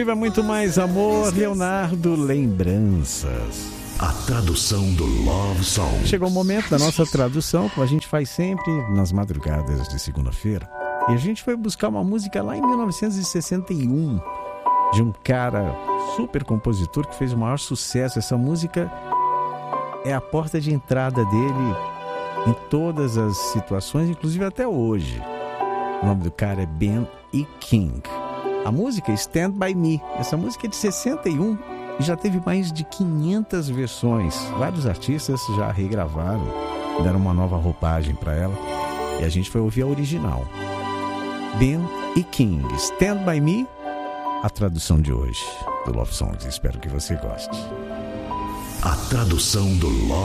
Viva muito mais amor, Leonardo Lembranças. A tradução do Love Song. Chegou o momento da nossa tradução, como a gente faz sempre nas madrugadas de segunda-feira. E a gente foi buscar uma música lá em 1961, de um cara super compositor que fez o maior sucesso. Essa música é a porta de entrada dele em todas as situações, inclusive até hoje. O nome do cara é Ben E. King. A música é Stand By Me. Essa música é de 61 e já teve mais de 500 versões. Vários artistas já regravaram, deram uma nova roupagem para ela. E a gente foi ouvir a original. Ben E. King, Stand By Me, a tradução de hoje do Love Songs. Espero que você goste. A tradução do Love